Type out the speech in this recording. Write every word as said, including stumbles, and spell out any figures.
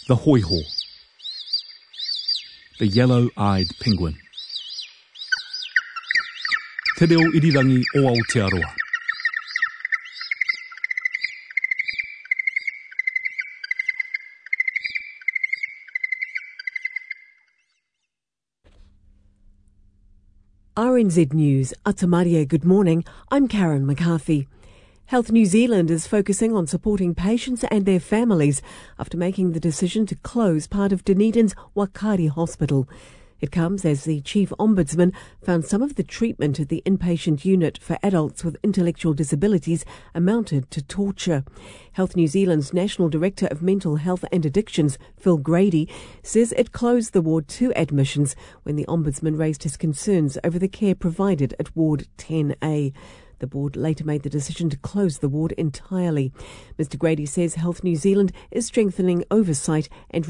the hoiho, the yellow-eyed penguin. Te reo irirangi o Aotearoa. R N Z News, Atamaria, good morning. I'm Karen McCarthy. Health New Zealand is focusing on supporting patients and their families after making the decision to close part of Dunedin's Wakari Hospital. It comes as the Chief Ombudsman found some of the treatment at the inpatient unit for adults with intellectual disabilities amounted to torture. Health New Zealand's National Director of Mental Health and Addictions, Phil Grady, says it closed the ward to admissions when the Ombudsman raised his concerns over the care provided at Ward ten A. The board later made the decision to close the ward entirely. Mister Grady says Health New Zealand is strengthening oversight and